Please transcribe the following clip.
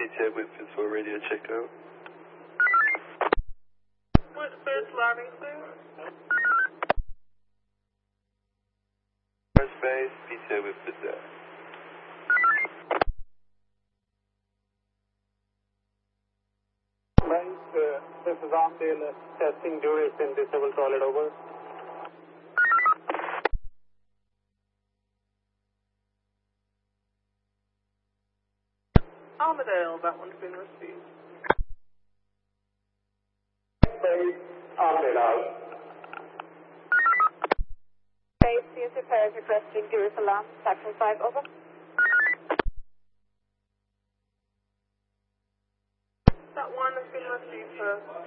PTO Whitford for radio checkout. Whitford, landing, please. First base, PTO Whitford there. This is Amdale, testing duration, disable toilet, over. Armadale, that one's been received. Amdale out. Base, CSC repairs requesting Durus alarm, section 5, over. That one has been received, sir.